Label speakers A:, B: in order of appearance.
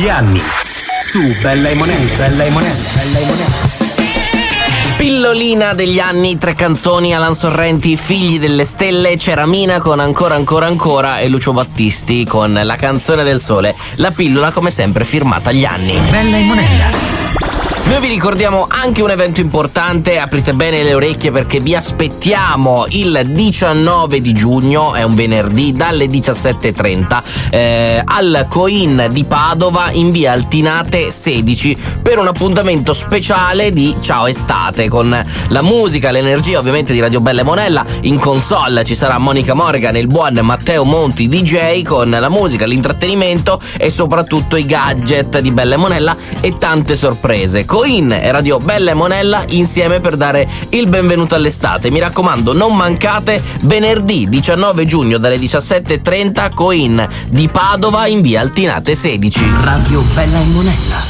A: degli anni su Bella e Monella.
B: Pillolina degli anni, 3 canzoni, Alan Sorrenti, Figli delle Stelle, c'era Mina con Ancora e Lucio Battisti con La canzone del sole. La pillola come sempre firmata Gli anni.
A: Bella e Monella.
B: Noi vi ricordiamo anche un evento importante, aprite bene le orecchie perché vi aspettiamo il 19 di giugno, è un venerdì, dalle 17:30 al Coin di Padova in via Altinate 16 per un appuntamento speciale di Ciao Estate con la musica, l'energia ovviamente di Radio Bella e Monella. In console ci sarà Monica Morgan e il buon Matteo Monti DJ con la musica, l'intrattenimento e soprattutto i gadget di Bella e Monella e tante sorprese. Coin e Radio Bella e Monella insieme per dare il benvenuto all'estate. Mi raccomando, non mancate, venerdì 19 giugno dalle 17:30 Coin di Padova in via Altinate 16.
A: Radio Bella e Monella.